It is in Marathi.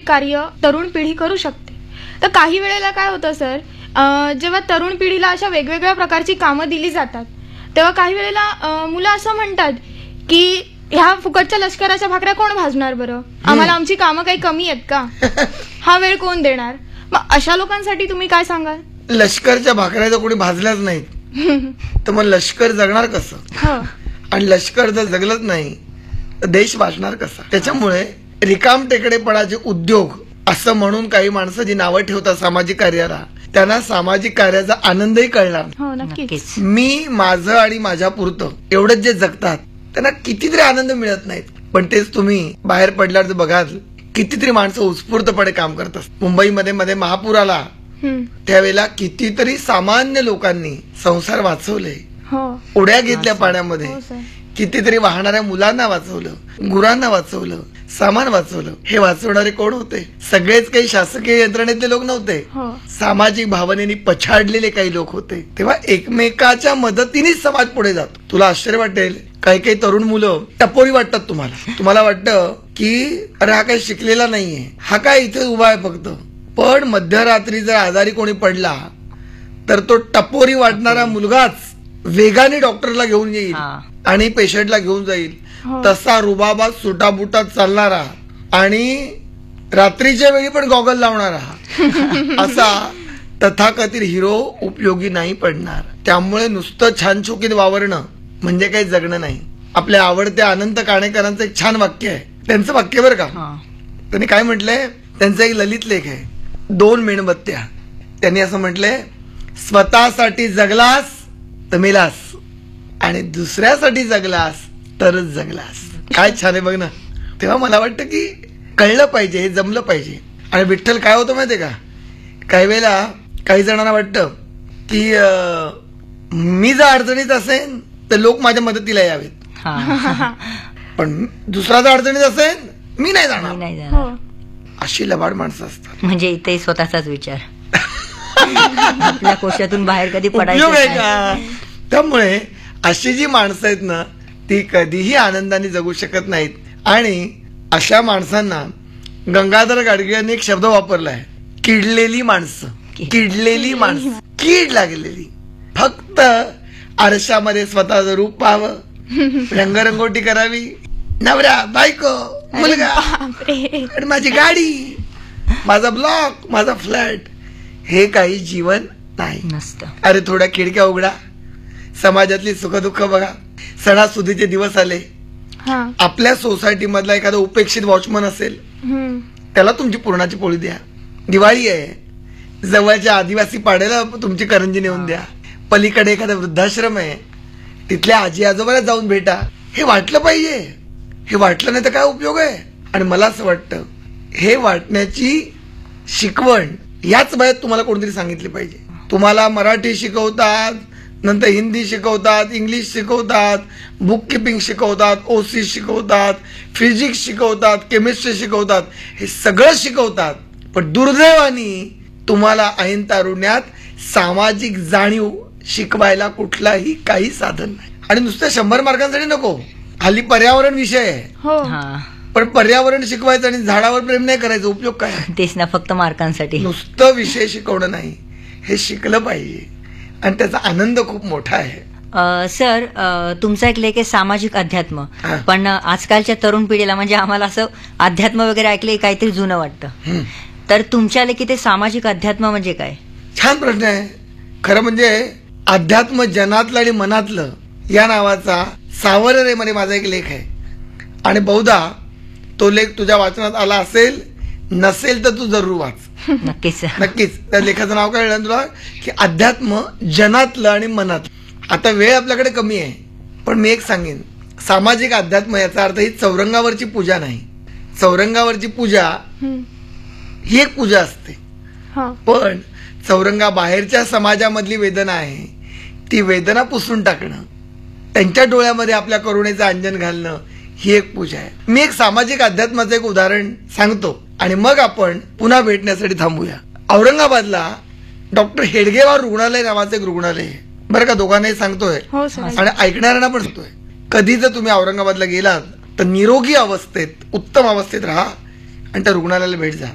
कार्य तरुण पिढी करू शकते. तर काही वेळेला काय होतं सर, जेव्हा तरुण पिढीला अशा वेगवेगळ्या प्रकारची कामं दिली जातात तेव्हा काही वेळेला मुलं असं म्हणतात की ह्या फुकटच्या लष्कराच्या भाकऱ्या कोण भाजणार बरं, आम्हाला आमची कामं काही कमी आहेत का, हा वेळ कोण देणार. मग अशा लोकांसाठी तुम्ही काय सांगाल? लष्करच्या भाकऱ्या जर कोणी भाजल्याच नाहीत तर मग लष्कर जगणार कसं, आणि लष्कर जर जगलंच नाही तर देश वाचणार कसा. त्याच्यामुळे रिकाम टेकडेपणाचे उद्योग असं म्हणून काही माणसं जी नावं ठेवतात सामाजिक कार्याला, त्यांना सामाजिक कार्याचा आनंदही कळणार. हो नक्कीच. मी माझं आणि माझ्या पुरतं एवढंच जे जगतात त्यांना कितीतरी आनंद मिळत नाहीत. पण तेच तुम्ही बाहेर पडल्यावर बघाल कितीतरी माणसं उत्स्फूर्तपणे काम करतात. मुंबईमध्ये मध्ये महापूर आला त्यावेळेला कितीतरी सामान्य लोकांनी संसार वाचवले, उड्या घेतल्या पाण्यामध्ये, कितीतरी वाहणाऱ्या मुलांना वाचवलं, गुरांना वाचवलं, सामान वाचवलं. हे वाचवणारे कोण होते? सगळेच काही शासकीय यंत्रणेतले लोक नव्हते, सामाजिक भावनेने पछाडलेले काही लोक होते. तेव्हा एकमेकाच्या मदतीनेच समाज पुढे जातो. तुला आश्चर्य वाटेल, काही काही तरुण मुलं टपोरी वाटतात तुम्हाला वाटतं की अरे हा काही शिकलेला नाहीये, हा काय इथे उभा आहे फक्त. पण मध्यरात्री जर आजारी कोणी पडला तर तो टपोरी वाटणारा मुलगाच वेगाने डॉक्टरला घेऊन येईल आणि पेशंटला घेऊन जाईल. तसा रुबाबात सुटाबुटात चालणारा आणि रात्रीच्या वेळी पण गॉगल लावणारा असा तथाकथित हिरो उपयोगी नाही पडणार. त्यामुळे नुसतं छान छोकीत वावरणं म्हणजे काही जगणं नाही. आपल्या आवडत्या अनंत काणेकरांचं एक छान वाक्य आहे, त्यांचं वाक्य बरं का. त्यांनी काय म्हटलंय, त्यांचा एक ललित लेख आहे, 2 मेणबत्त्या. त्यांनी असं म्हटलंय, स्वतःसाठी जगलास तर मेलास आणि दुसऱ्यासाठी जगलास तरच जगलास. काय छान आहे बघ ना. तेव्हा मला वाटतं की कळलं पाहिजे, हे जमलं पाहिजे. आणि विठ्ठल काय होतं माहितीये का, काही वेळेला काही जणांना वाटतं की मी जर अडचणीत असेन तर लोक माझ्या मदतीला यावेत, पण दुसरा जर अडचणीत असेल मी नाही जाणार. अशी लबाड माणसं असतात. म्हणजे इथे स्वतःचाच विचार आपल्या कोशातून बाहेर कधी पडायचं आहे का. त्यामुळे अशी जी माणसं आहेत ना ती कधीही आनंदाने जगू शकत नाहीत. आणि अशा माणसांना गंगाधर गाडगे यांनी एक शब्द वापरलाय, किडलेली माणसं. किडलेली माणसं, कीड लागलेली. फक्त आरशामध्ये स्वतःचं रूप पाहावं, रंगरंगोटी करावी, नवरा बायको मुलगा आणि माझी गाडी, माझा ब्लॉक, माझा फ्लॅट, हे काही जीवन नाही नसतं. अरे थोड्या खिडक्या उघडा, समाजातली सुखदुःख बघा. सणासुदीचे दिवस आले, आपल्या सोसायटी मधला एखादा उपेक्षित वॉचमन असेल त्याला तुमची पुरणाची पोळी द्या. दिवाळी आहे, जवळच्या आदिवासी पाड्याला तुमची करंजी नेऊन द्या. पलीकडे एखादा वृद्धाश्रम आहे, तिथल्या आजी आजोबाला जाऊन भेटा. हे वाटलं पाहिजे. हे वाटलं नाही तर काय उपयोग आहे. आणि मला असं वाटतं हे वाटण्याची शिकवण याच वयात तुम्हाला कोणतरी सांगितली पाहिजे. तुम्हाला मराठी शिकवतात, नंतर हिंदी शिकवतात, इंग्लिश शिकवतात, बुक किपिंग शिकवतात, ओसी शिकवतात, फिजिक्स शिकवतात, केमिस्ट्री शिकवतात, हे सगळं शिकवतात. पण दुर्दैवाने तुम्हाला ऐन तारुण्यात सामाजिक जाणीव शिकवायला कुठलाही काही साधन नाही. आणि नुसतं 100 मार्कांसाठी नको, हल्ली पर्यावरण विषय आहे, पण पर्यावरण शिकवायचं आणि झाडावर प्रेम नाही करायचं, उपयोग काय. तेच ना, फक्त मार्कांसाठी नुसतं विषय शिकवणं नाही, हे शिकलं पाहिजे आणि त्याचा आनंद खूप मोठा आहे. सर, तुमचा एक लेख आहे सामाजिक अध्यात्म. पण आजकालच्या तरुण पिढीला म्हणजे आम्हाला असं अध्यात्म वगैरे ऐकले काहीतरी जुनं वाटतं. तर तुमच्या लेखी ते सामाजिक अध्यात्म म्हणजे काय? छान प्रश्न आहे. खरं म्हणजे अध्यात्म जनातलं आणि मनातलं या नावाचा सावररे मध्ये माझा एक लेख आहे. आणि बहुधा तो लेख तुझ्या वाचनात आला असेल, नसेल तर तू जरूर वाच. नक्कीच नक्कीच. त्या लेखाचं नाव काय कळलं तुला, की अध्यात्म जनातलं आणि मनातलं. आता वेळ आपल्याकडे कमी आहे, पण मी एक सांगेन, सामाजिक अध्यात्म याचा अर्थ ही चौरंगावरची पूजा नाही. चौरंगावरची पूजा ही एक पूजा असते, पण चौरंगा बाहेरच्या समाजामधली वेदना आहे, ती वेदना पुसून टाकणं, त्यांच्या डोळ्यामध्ये आपल्या करुणेचं अंजन घालणं, ही एक पूजा आहे. मी एक सामाजिक अध्यात्माचं एक उदाहरण सांगतो आणि मग आपण पुन्हा भेटण्यासाठी थांबूया. औरंगाबादला डॉक्टर हेडगेवार रुग्णालय नावाचं एक रुग्णालय आहे बरं का. दोघांनाही सांगतोय आणि ऐकणाऱ्यांना पण सांगतोय, कधी जर तुम्ही औरंगाबादला गेलात तर निरोगी अवस्थेत, उत्तम अवस्थेत राहा आणि त्या रुग्णालयाला भेट जा.